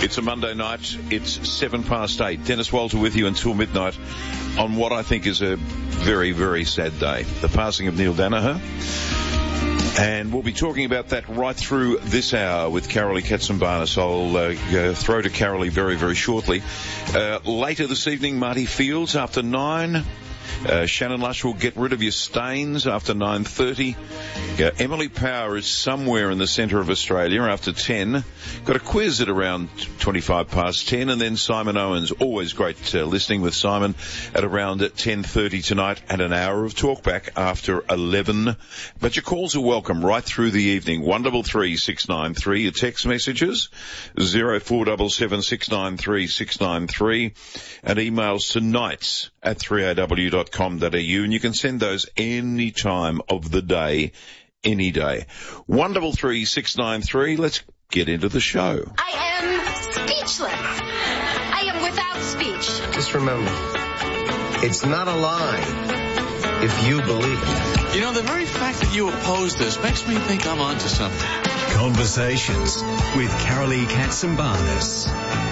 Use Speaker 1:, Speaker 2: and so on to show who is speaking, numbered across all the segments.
Speaker 1: It's a Monday night. It's 8:07. Dennis Walter with you until midnight on what I think is a very, very sad day. The passing of Neil Daniher. And we'll be talking about that right through this hour with Carolee Katsimbarnis. I'll throw to Carolee very, very shortly. Later this evening, Marty Fields after 9. Shannon Lush will get rid of your stains after 9:30. Emily Power is somewhere in the centre of Australia after 10. Got a quiz at around 25 past 10, and then Simon Owens. Always great listening with Simon at around 10:30 tonight, and an hour of talkback after 11. But your calls are welcome right through the evening. 133 693. Your text messages 0477 693 693, and emails to nights@3aw.com.au, and you can send those any time of the day, any day. 133 693. Let's get into the show.
Speaker 2: I am speechless. I am without speech.
Speaker 3: Just remember, it's not a lie if you believe it.
Speaker 4: You know, the very fact that you oppose this makes me think I'm onto something.
Speaker 5: Conversations with Carolee Katsimbarnis.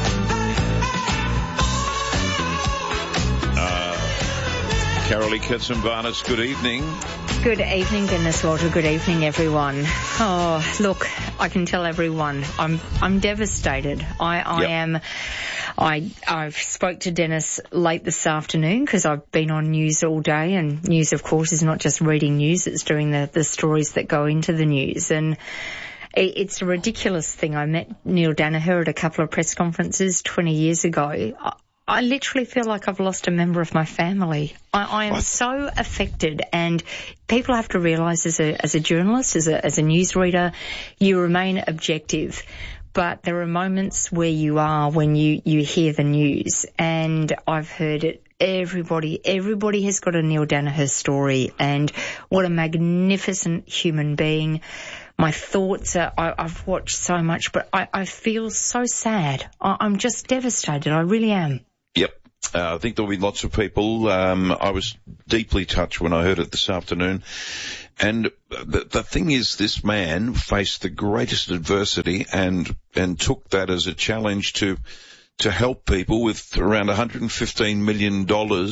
Speaker 1: Carolee Katsimbarnis, good evening.
Speaker 6: Good evening, Dennis Walter. Good evening, everyone. Oh, look, I can tell everyone I'm devastated. I spoke to Dennis late this afternoon because I've been on news all day, and news, of course, is not just reading news, it's doing the stories that go into the news. And it's a ridiculous thing. I met Neil Daniher at a couple of press conferences 20 years ago. I literally feel like I've lost a member of my family. I am so affected, and people have to realise as a journalist, as a newsreader, you remain objective. But there are moments where you are when you hear the news, and I've heard it. Everybody has got a Neil Daniher story, and what a magnificent human being. My thoughts are, I've watched so much, but I feel so sad. I'm just devastated. I really am.
Speaker 1: Yep. I think there'll be lots of people. I was deeply touched when I heard it this afternoon. And the thing is, this man faced the greatest adversity and took that as a challenge to help people with around $115 million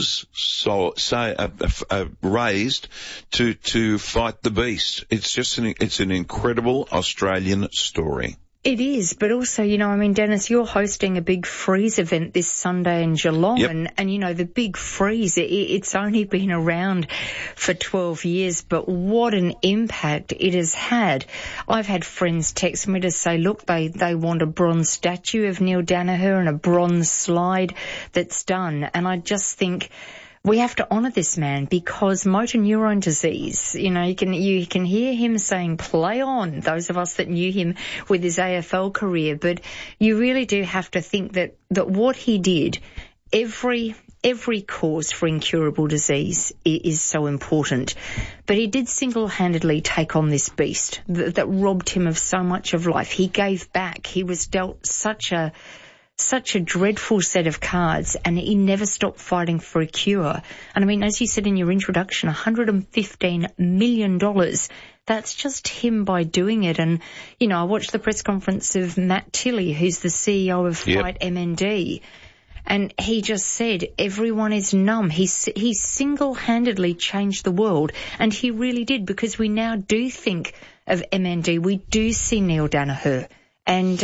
Speaker 1: raised to fight the beast. It's an incredible Australian story.
Speaker 6: It is, but also, Dennis, you're hosting a big freeze event this Sunday in Geelong,
Speaker 1: yep.
Speaker 6: and the big freeze, it's only been around for 12 years, but what an impact it has had. I've had friends text me to say, look, they want a bronze statue of Neil Daniher and a bronze slide that's done, and I just think we have to honour this man, because motor neurone disease, you can hear him saying, play on, those of us that knew him with his AFL career, but you really do have to think that what he did, every cause for incurable disease is so important. But he did single-handedly take on this beast that robbed him of so much of life. He gave back. He was dealt such a dreadful set of cards, and he never stopped fighting for a cure. And as you said in your introduction, $115 million, that's just him by doing it. And, I watched the press conference of Matt Tilley, who's the CEO of Fight MND, and he just said everyone is numb. He single-handedly changed the world, and he really did, because we now do think of MND. We do see Neil Daniher. And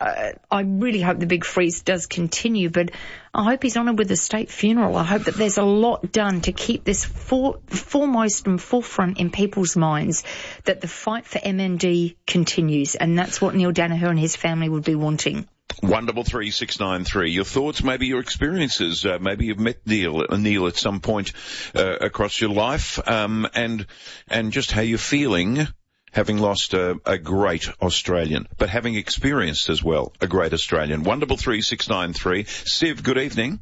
Speaker 6: I really hope the big freeze does continue, but I hope he's honoured with a state funeral. I hope that there's a lot done to keep this foremost and forefront in people's minds, that the fight for MND continues, and that's what Neil Daniher and his family would be wanting.
Speaker 1: 133 693. Your thoughts, maybe your experiences. Maybe you've met Neil at some point across your life, and just how you're feeling, having lost a great Australian, but having experienced as well a great Australian. 133 693. Siv, good evening.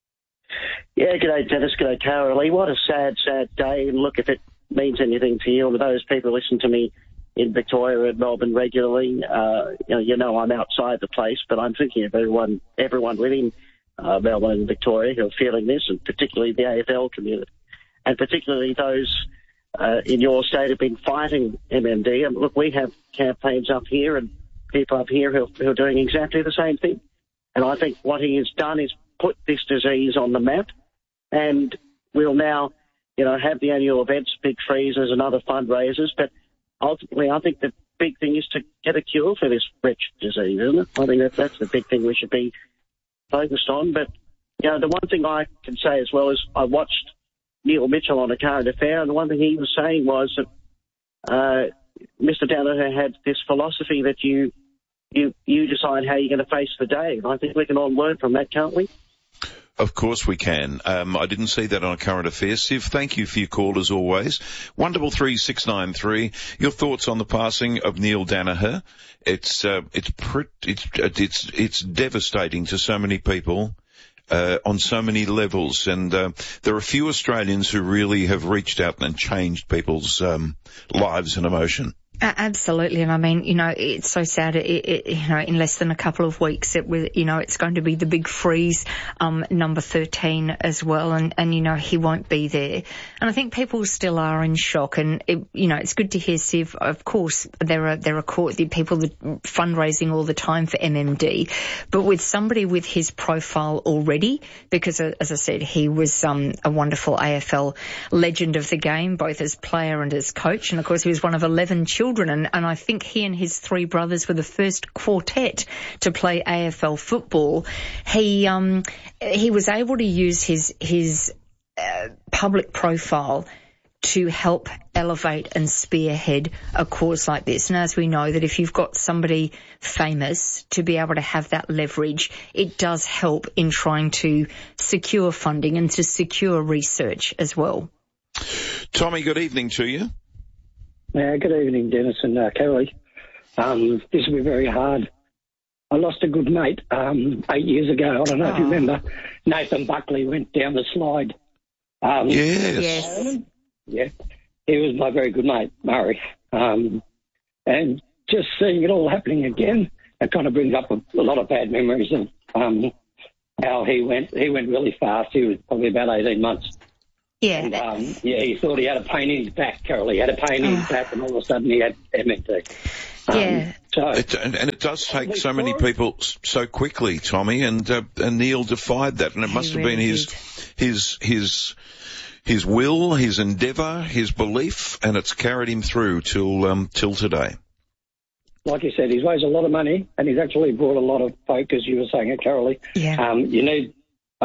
Speaker 7: Yeah, g'day Dennis, g'day Carolee. What a sad, sad day. And look, if it means anything to you, or those people who listen to me in Victoria and Melbourne regularly, I'm outside the place, but I'm thinking of everyone within Melbourne and Victoria who are feeling this, and particularly the AFL community, and particularly those in your state have been fighting MND. And look, we have campaigns up here and people up here who are doing exactly the same thing. And I think what he has done is put this disease on the map, and we'll now, have the annual events, big freezers and other fundraisers. But ultimately, I think the big thing is to get a cure for this wretched disease, isn't it? I think that's the big thing we should be focused on. But, the one thing I can say as well is I watched Neil Mitchell on A Current Affair, and the one thing he was saying was that Mr. Danaher had this philosophy that you decide how you're going to face the day. And I think we can all learn from that, can't we?
Speaker 1: Of course we can. I didn't see that on A Current Affair. Siv, thank you for your call as always. 133-693. Your thoughts on the passing of Neil Danaher? It's devastating to so many people. On so many levels, and there are few Australians who really have reached out and changed people's lives and emotion.
Speaker 6: Absolutely, and I mean, it's so sad. In less than a couple of weeks, it's going to be the big freeze, number 13 as well, and he won't be there. And I think people still are in shock, and it's good to hear, Siv. Of course, there are people that fundraising all the time for MMD, but with somebody with his profile already, because as I said, he was a wonderful AFL legend of the game, both as player and as coach, and of course he was one of 11 children. And I think he and his three brothers were the first quartet to play AFL football. He was able to use his public profile to help elevate and spearhead a cause like this. And as we know, that if you've got somebody famous to be able to have that leverage, it does help in trying to secure funding and to secure research as well.
Speaker 1: Tommy, good evening to you.
Speaker 8: Good evening, Dennis and Kelly. This will be very hard. I lost a good mate 8 years ago. I don't know if you remember. Nathan Buckley went down the slide.
Speaker 1: Yes.
Speaker 8: Yeah. He was my very good mate, Murray. And just seeing it all happening again, it kind of brings up a lot of bad memories of how he went. He went really fast. He was probably about 18 months.
Speaker 6: Yeah.
Speaker 8: And, he thought he had a pain in his back, Carol. He had a pain in his back, and all of a sudden he had MND.
Speaker 1: And it does take so many people so quickly, Tommy, and Neil defied that, and it must have been his will, his endeavour, his belief, and it's carried him through till today.
Speaker 8: Like you said, he's raised a lot of money, and he's actually brought a lot of folk, as you were saying, Carolee.
Speaker 6: Yeah.
Speaker 8: You need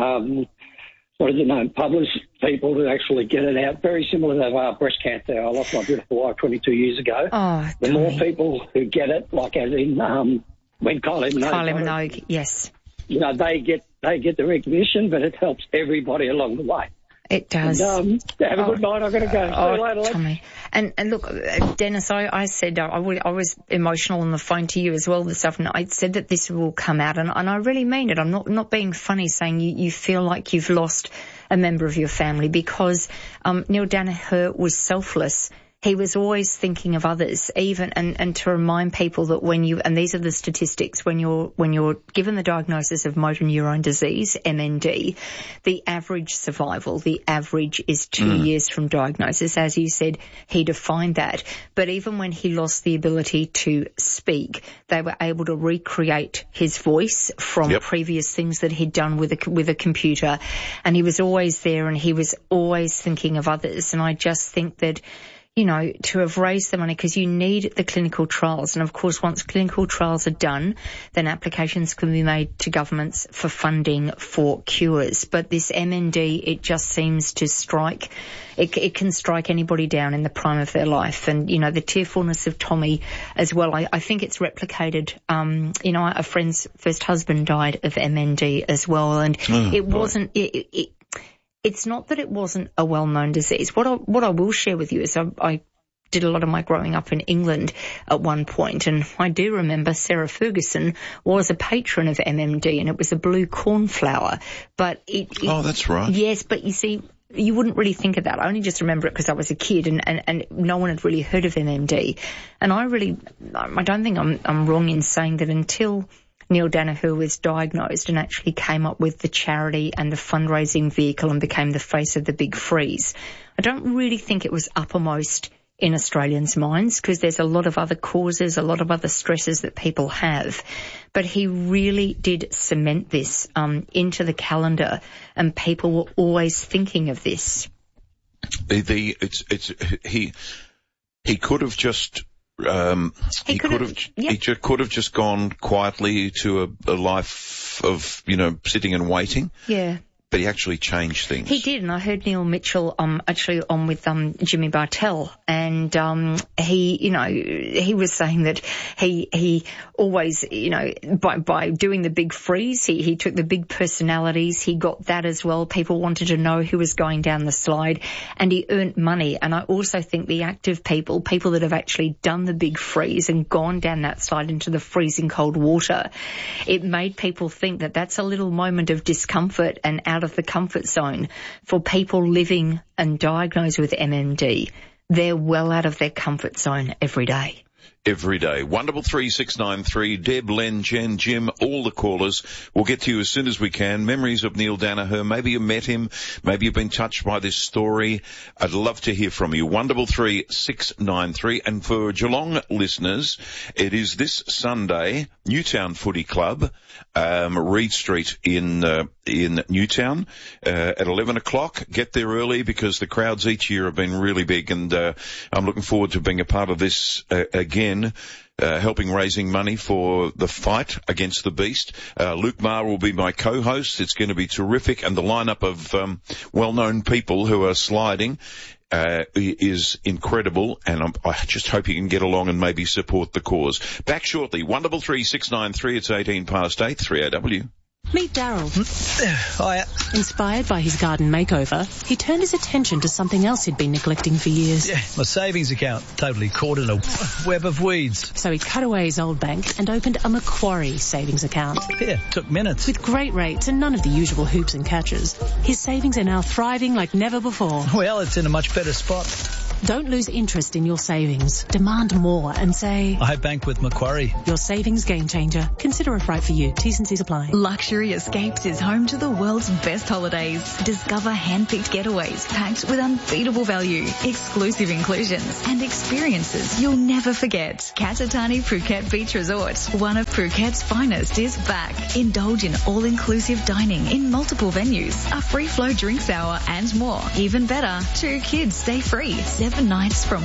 Speaker 8: published people to actually get it out. Very similar to breast cancer. I lost my beautiful wife 22 years ago.
Speaker 6: Oh,
Speaker 8: the more people who get it, like as in when Kylie
Speaker 6: Minogue, yes.
Speaker 8: They get the recognition, but it helps everybody along the way.
Speaker 6: It does.
Speaker 8: And, have a good night. I'm going to go. See you later,
Speaker 6: Tommy. And look, Dennis, I said I was emotional on the phone to you as well this afternoon. I said that this will come out, and I really mean it. I'm not being funny saying you feel like you've lost a member of your family, because Neil Danaher was selfless. He was always thinking of others, even, and to remind people that and these are the statistics, when you're given the diagnosis of motor neurone disease, MND, the average survival, is 2 years from diagnosis. As you said, he defined that. But even when he lost the ability to speak, they were able to recreate his voice from previous things that he'd done with a computer. And he was always there, and he was always thinking of others. And I just think that, to have raised the money, because you need the clinical trials. And of course, once clinical trials are done, then applications can be made to governments for funding for cures. But this MND, it just seems to strike, it can strike anybody down in the prime of their life. And, the tearfulness of Tommy as well, I think it's replicated. A friend's first husband died of MND as well. And it's not that it wasn't a well-known disease. What I will share with you is I did a lot of my growing up in England at one point, and I do remember Sarah Ferguson was a patron of MMD, and it was a blue cornflower. But
Speaker 1: oh, that's right.
Speaker 6: Yes, but you see, you wouldn't really think of that. I only just remember it because I was a kid, and no one had really heard of MMD. And I don't think I'm wrong in saying that until Neil Danaher was diagnosed and actually came up with the charity and the fundraising vehicle and became the face of the big freeze, I don't really think it was uppermost in Australians' minds because there's a lot of other causes, a lot of other stresses that people have. But he really did cement this into the calendar, and people were always thinking of this.
Speaker 1: He could have just he could have just gone quietly to a life of, sitting and waiting.
Speaker 6: Yeah.
Speaker 1: But he actually changed things.
Speaker 6: He did, and I heard Neil Mitchell actually on with Jimmy Bartell, and he was saying that he always, by doing the big freeze, he took the big personalities, he got that as well. People wanted to know who was going down the slide, and he earned money. And I also think the active people that have actually done the big freeze and gone down that slide into the freezing cold water, it made people think that that's a little moment of discomfort and out of the comfort zone for people living and diagnosed with MND. They're well out of their comfort zone every day.
Speaker 1: Every day. 133 Deb, Len, Jen, Jim, all the callers. We'll get to you as soon as we can. Memories of Neil Danaher. Maybe you met him. Maybe you've been touched by this story. I'd love to hear from you. 133 693. And for Geelong listeners, it is this Sunday, Newtown Footy Club, Reed Street in Newtown, at 11 o'clock. Get there early because the crowds each year have been really big, and I'm looking forward to being a part of this again. Helping raising money for the fight against the beast. Luke Maher will be my co-host. It's going to be terrific, and the lineup of well-known people who are sliding is incredible, and I just hope you can get along and maybe support the cause. Back shortly. 133 693. It's 18 past 8. 3AW.
Speaker 9: Meet Daryl.
Speaker 10: Hiya.
Speaker 9: Inspired by his garden makeover, he turned his attention to something else he'd been neglecting for years.
Speaker 10: Yeah, my savings account, totally caught in a web of weeds.
Speaker 9: So he cut away his old bank and opened a Macquarie savings account.
Speaker 10: Yeah, took minutes.
Speaker 9: With great rates and none of the usual hoops and catches, his savings are now thriving like never before.
Speaker 10: Well, it's in a much better spot.
Speaker 9: Don't lose interest in your savings. Demand more and say,
Speaker 10: I bank with Macquarie.
Speaker 9: Your savings game changer. Consider if right for you. T's and C's apply.
Speaker 11: Luxury Escapes is home to the world's best holidays. Discover hand-picked getaways packed with unbeatable value, exclusive inclusions, and experiences you'll never forget. Katatani Phuket Beach Resort, one of Phuket's finest, is back. Indulge in all-inclusive dining in multiple venues, a free-flow drinks hour, and more. Even better, 2 kids stay free. 7 nights from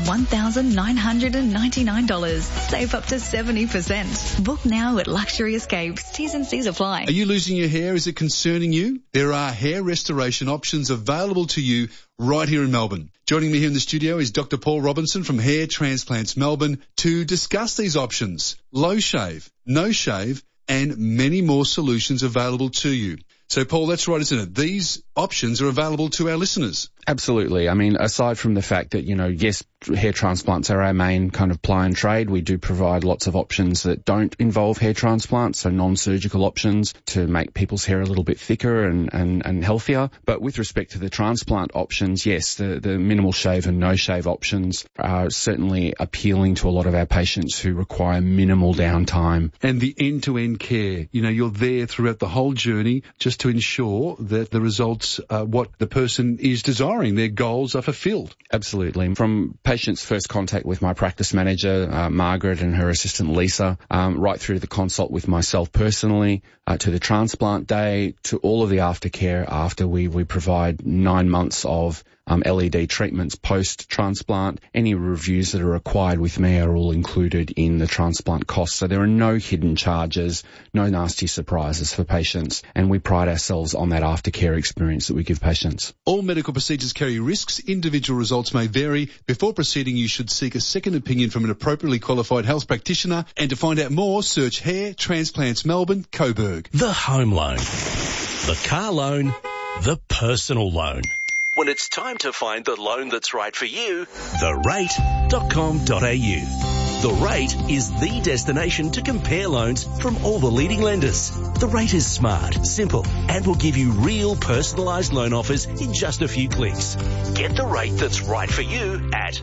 Speaker 11: $1,999. Save up to 70%. Book now at Luxury Escapes. T's and C's apply.
Speaker 12: Are you losing your hair? Is it concerning you? There are hair restoration options available to you right here in Melbourne. Joining me here in the studio is Dr. Paul Robinson from Hair Transplants Melbourne to discuss these options. Low shave, no shave, and many more solutions available to you. So, Paul, that's right, isn't it? These options are available to our listeners.
Speaker 13: Absolutely. I mean, aside from the fact that, yes, hair transplants are our main kind of ply and trade, we do provide lots of options that don't involve hair transplants, so non-surgical options to make people's hair a little bit thicker and healthier. But with respect to the transplant options, yes, the minimal shave and no shave options are certainly appealing to a lot of our patients who require minimal downtime.
Speaker 12: And the end-to-end care, you're there throughout the whole journey just to ensure that the results are what the person is desiring. Their goals are fulfilled.
Speaker 13: Absolutely. From patients' first contact with my practice manager, Margaret, and her assistant Lisa, right through to the consult with myself personally, to the transplant day, to all of the aftercare after we provide 9 months of LED treatments post-transplant. Any reviews that are required with me are all included in the transplant costs. So there are no hidden charges, no nasty surprises for patients, and we pride ourselves on that aftercare experience that we give patients.
Speaker 12: All medical procedures carry risks. Individual results may vary. Before proceeding, you should seek a second opinion from an appropriately qualified health practitioner. And to find out more, search Hair Transplants Melbourne, Coburg.
Speaker 14: The home loan, the car loan, the personal loan. When it's time to find the loan that's right for you, therate.com.au. The Rate is the destination to compare loans from all the leading lenders. The Rate is smart, simple, and will give you real personalised loan offers in just a few clicks. Get the rate that's right for you at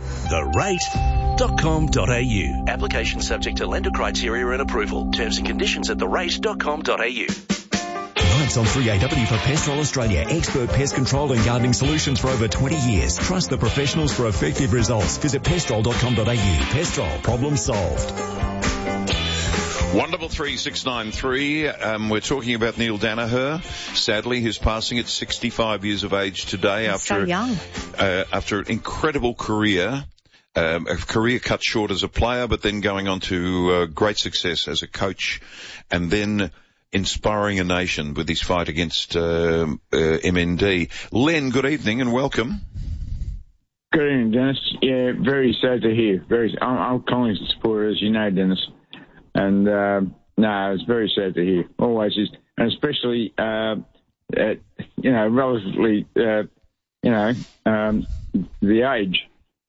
Speaker 14: therate.com.au. Application subject to lender criteria and approval. Terms and conditions at therate.com.au.
Speaker 15: Mike's on 3AW for Pestrol Australia. Expert pest control and gardening solutions for over 20 years. Trust the professionals for effective results. Visit pestrol.com.au. Pestrol. Problem solved.
Speaker 1: Wonderful 3693. We're talking about Neil Danaher. Sadly, who's passing at 65 years of age today after
Speaker 6: so young.
Speaker 1: After an incredible career. A career cut short as a player, but then going on to great success as a coach, and then inspiring a nation with his fight against MND. Len, good evening and welcome.
Speaker 16: Good evening, Dennis. Yeah, very sad to hear. I'm a Collingwood supporter, as you know, Dennis. And, it's very sad to hear. Always is. And especially, relatively, the age.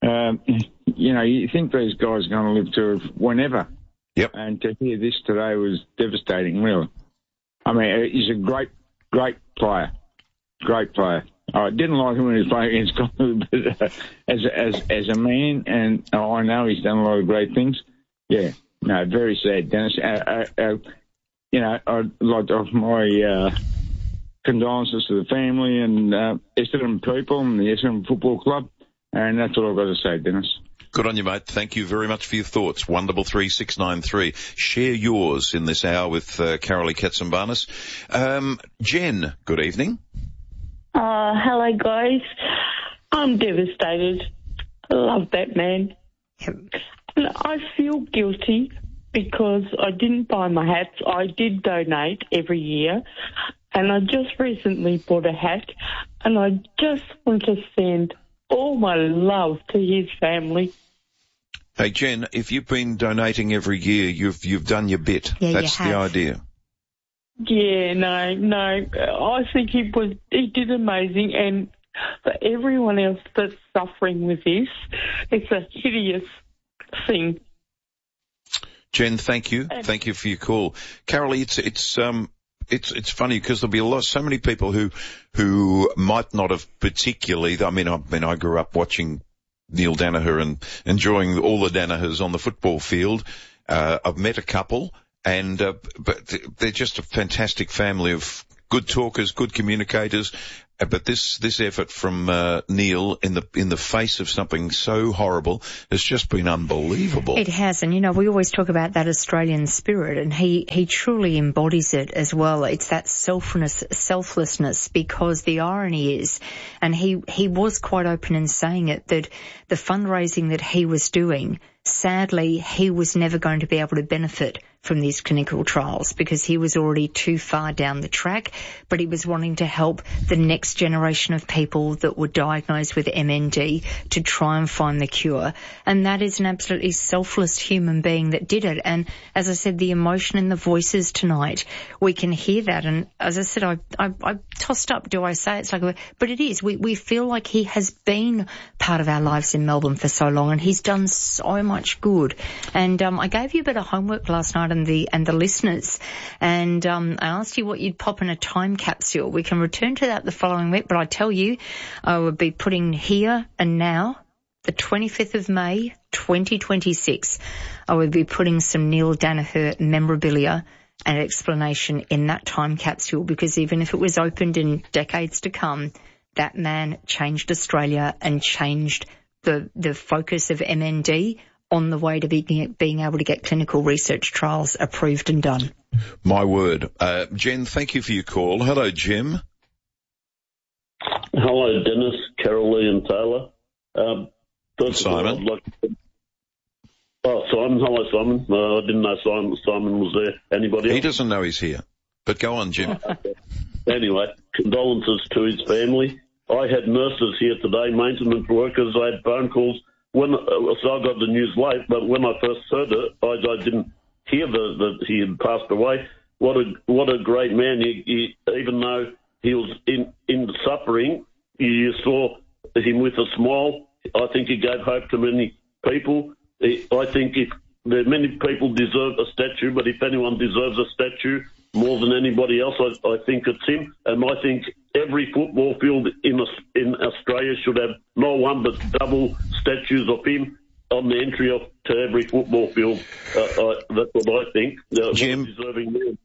Speaker 16: You think these guys are going to live to whenever.
Speaker 1: Yep.
Speaker 16: And to hear this today was devastating, really. I mean, he's a great player. Great player. I didn't like him when he was playing against Collingwood, but as a man, and I know he's done a lot of great things. Yeah. No, very sad, Dennis. I'd like to offer my condolences to the family and Essendon people and the Essendon Football Club, and that's all I've got to say, Dennis.
Speaker 1: Good on you, mate. Thank you very much for your thoughts. Wonderful 3693. Share yours in this hour with Carolee Katsimbarnis. Jen, good evening.
Speaker 17: Hello, guys. I'm devastated. I love that man. And I feel guilty because I didn't buy my hats. I did donate every year, and I just recently bought a hat, and I just want to send all my love to his family.
Speaker 1: Hey, Jen, if you've been donating every year, you've done your bit.
Speaker 6: Yeah,
Speaker 1: that's the idea.
Speaker 17: Yeah, no. I think he did amazing, and for everyone else that's suffering with this, it's a hideous thing.
Speaker 1: Jen, thank you. Thank you for your call. Carolee, it's funny because there'll be so many people who might not have particularly, I mean, I grew up watching Neil Danaher and enjoying all the Danahers on the football field. I've met a couple but they're just a fantastic family of good talkers, good communicators. But this effort from Neil in the face of something so horrible has just been unbelievable.
Speaker 6: It has, and we always talk about that Australian spirit, and he truly embodies it as well. It's that selflessness, because the irony is, and he was quite open in saying it, that the fundraising that he was doing, sadly, he was never going to be able to benefit from these clinical trials because he was already too far down the track, but he was wanting to help the next generation of people that were diagnosed with MND to try and find the cure. And that is an absolutely selfless human being that did it. And as I said, the emotion in the voices tonight, we can hear that. And as I said, I tossed up, do I say it's like, but it is. We feel like he has been part of our lives in Melbourne for so long, and he's done so much good. And I gave you a bit of homework last night and the listeners, and I asked you what you'd pop in a time capsule. We can return to that the following week, but I tell you, I would be putting here and now, the 25th of May, 2026, I would be putting some Neil Danaher memorabilia and explanation in that time capsule, because even if it was opened in decades to come, that man changed Australia and changed the focus of MND on the way to being able to get clinical research trials approved and done.
Speaker 1: My word. Jen, thank you for your call. Hello, Jim.
Speaker 18: Hello, Dennis, Carolee and Taylor.
Speaker 1: Simon.
Speaker 18: Simon. Hello, Simon. I didn't know Simon was there. Anybody else?
Speaker 1: He doesn't know he's here. But go on, Jim.
Speaker 18: Anyway, condolences to his family. I had nurses here today, maintenance workers. I had phone calls. So I got the news late, but when I first heard it, I didn't hear that he had passed away. What a great man! He, even though he was in the suffering, you saw him with a smile. I think he gave hope to many people. I think many people deserve a statue, but if anyone deserves a statue more than anybody else, I think it's him. And I think every football field in Australia should have not one but double statues of him on the entry to every football field. That's what I think.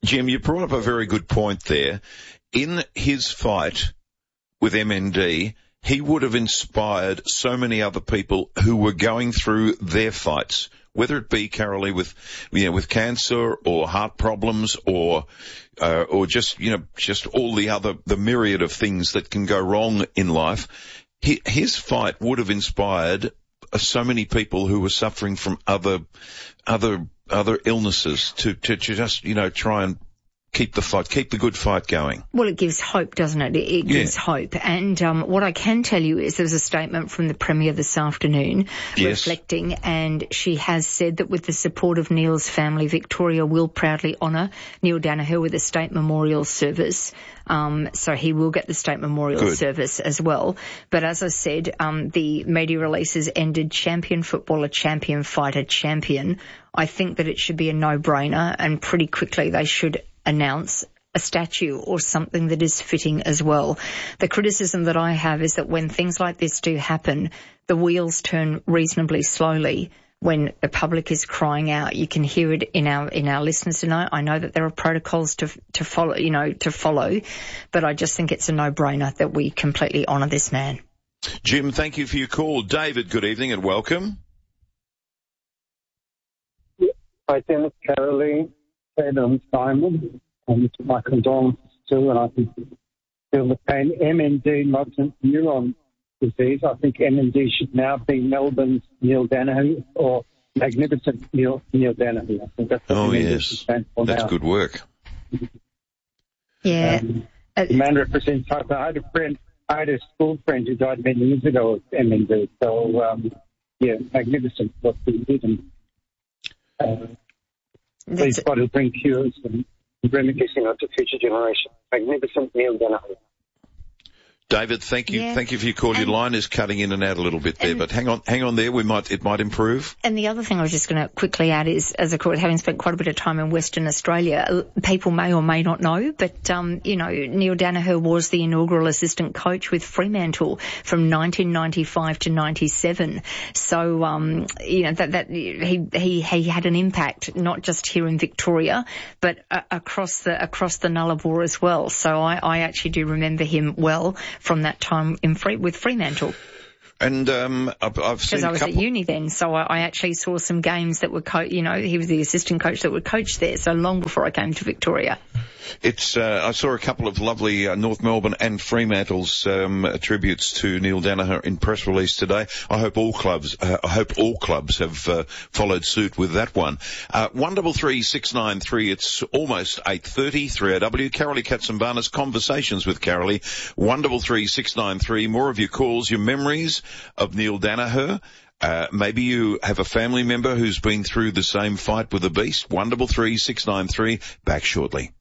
Speaker 1: Jim, you brought up a very good point there. In his fight with MND, he would have inspired so many other people who were going through their fights, whether it be, Carolee, with cancer or heart problems or just all the myriad of things that can go wrong in life. His fight would have inspired so many people who were suffering from other illnesses to just, try and keep the good fight going.
Speaker 6: Well, it gives hope, doesn't it? It gives hope. And what I can tell you is there was a statement from the Premier this afternoon reflecting, and she has said that with the support of Neil's family, Victoria will proudly honour Neil Danaher with a state memorial service. So he will get the state memorial service as well. But as I said, the media releases ended champion footballer, champion fighter, champion. I think that it should be a no-brainer, and pretty quickly they should announce a statue or something that is fitting as well. The criticism that I have is that when things like this do happen, the wheels turn reasonably slowly. When the public is crying out, you can hear it in our listeners tonight. I know that there are protocols to follow, but I just think it's a no-brainer that we completely honour this man.
Speaker 1: Jim, thank you for your call. David, good evening and welcome.
Speaker 19: Hi, Dennis, Carolee, and Simon, and my condolences too, and I can feel the pain. MND, motor neuron disease. I think MND should now be Melbourne's Neil Danaher or Magnificent Neil Danaher. I think that's what
Speaker 1: that's good work.
Speaker 6: Yeah.
Speaker 19: The man represents hope. I had a school friend who died many years ago of MND. So, magnificent what he did. And please try to bring cures and remedies to future generations. Magnificent Neil Danaher.
Speaker 1: David, thank you. Yeah. Thank you for your call. Your line is cutting in and out a little bit there, but hang on there. It might improve.
Speaker 6: And the other thing I was just going to quickly add is, as a court, having spent quite a bit of time in Western Australia, people may or may not know, but, Neil Danaher was the inaugural assistant coach with Fremantle from 1995 to 97. So, that he had an impact, not just here in Victoria, but across the Nullarbor as well. So I actually do remember him well from that time with Fremantle.
Speaker 1: And I've seen
Speaker 6: because I was at uni then, so I actually saw some games that were he was the assistant coach that would coach there. So long before I came to Victoria.
Speaker 1: I saw a couple of lovely North Melbourne and Fremantle's tributes to Neil Danaher in press release today. I hope all clubs have followed suit with that one. 133-693. It's almost 8:30. 3AW. Carolee Katsimbarnas, Conversations with Carolee. 133-693. More of your calls, your memories of Neil Danaher. Maybe you have a family member who's been through the same fight with the beast. 133-693. Back shortly.